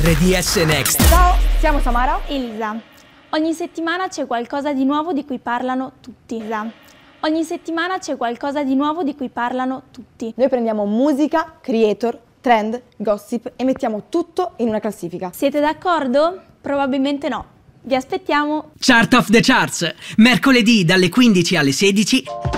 RDS Next. Ciao, siamo Samara e Elisa. Ogni settimana c'è qualcosa di nuovo di cui parlano tutti. Ogni settimana c'è qualcosa di nuovo di cui parlano tutti. Noi prendiamo musica, creator, trend, gossip e mettiamo tutto in una classifica. Siete d'accordo? Probabilmente no. Vi aspettiamo. Chart of the Charts, mercoledì dalle 15 alle 16